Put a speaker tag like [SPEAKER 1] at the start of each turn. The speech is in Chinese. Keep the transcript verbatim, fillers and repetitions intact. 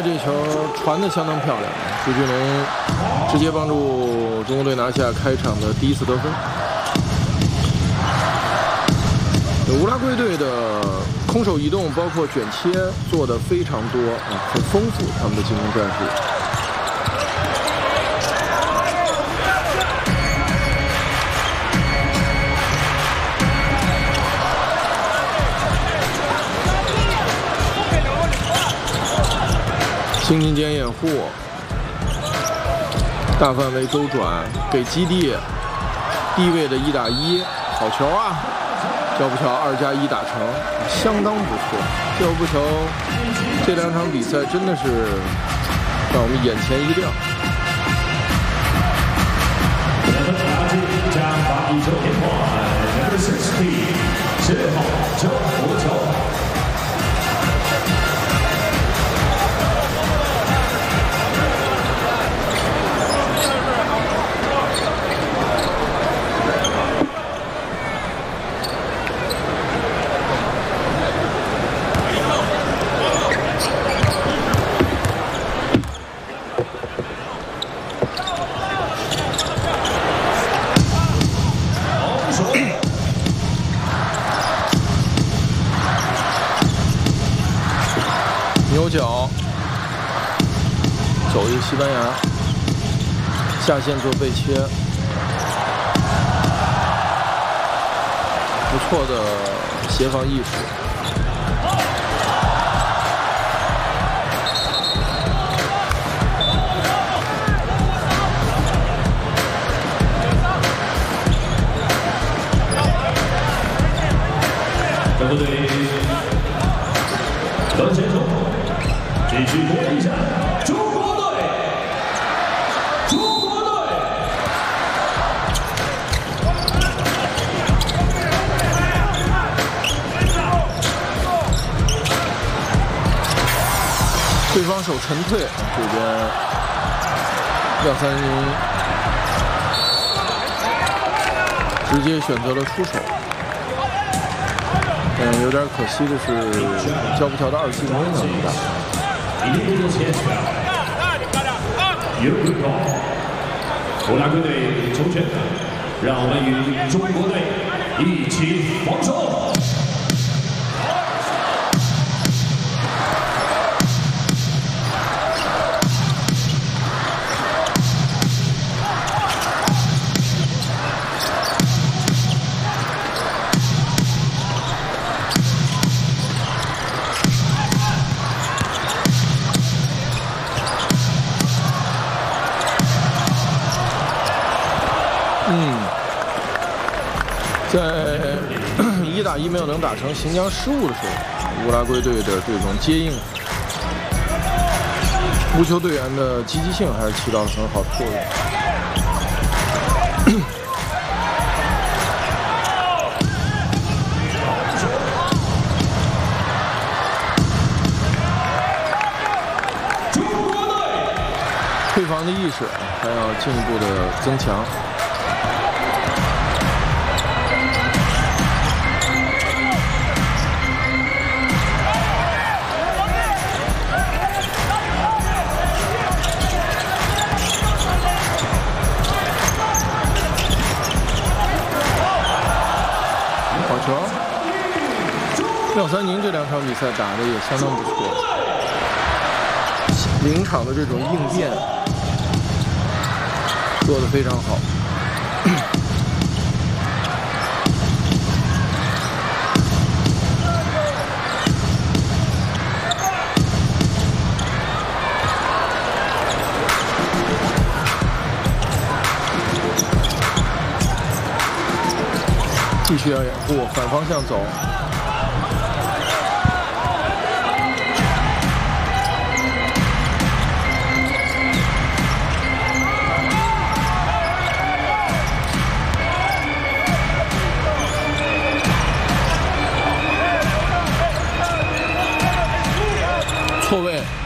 [SPEAKER 1] 这球传得相当漂亮，朱俊龙直接帮助中国队拿下开场的第一次得分。乌拉圭队的空手移动包括卷切做的非常多啊，很丰富他们的进攻战术。轻轻间掩护，大范围勾转，给基地低位的一打一，好球啊！胶布桥二加一打成，相当不错。胶布桥这两场比赛真的是让我们眼前一亮。牛角走一个西班牙下线做背切，不错的协防意识。
[SPEAKER 2] 中国队得先手。继续攻一下，中国队，中国队。
[SPEAKER 1] 对方手沉退，这边廖三宁直接选择了出手。嗯，有点可惜的是，胶布桥的二技能没能打。
[SPEAKER 2] 一步的前拳，有个高，乌拉圭队球权，让我们与中国队一起防守。
[SPEAKER 1] 嗯，在一打一没有能打成行将失误的时候，乌拉圭队的这种接应，无球队员的积极性还是起到了很好的作用。退防的意识还要进一步的增强。好球！廖三宁这两场比赛打得也相当不错，临场的这种应变做得非常好。继续要掩护，反方向走。错位。